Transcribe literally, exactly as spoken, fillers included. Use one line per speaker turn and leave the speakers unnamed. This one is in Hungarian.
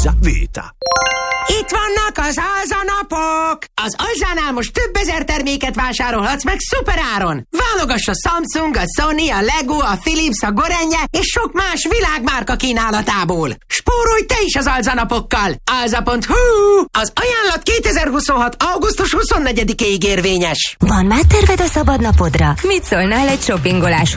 Alza Vita.
Itt vannak az alzanapok! Az Alzánál most több ezer terméket vásárolhatsz meg szuperáron! Válogass a Samsung, a Sony, a Lego, a Philips, a Gorenje és sok más világmárka kínálatából! Spórolj te is az alzanapokkal! alza pont hu! Az ajánlat kétezer-huszonhat. augusztus huszonnegyedikéig érvényes!
Van már terved a szabadnapodra? Mit szólnál egy shoppingolás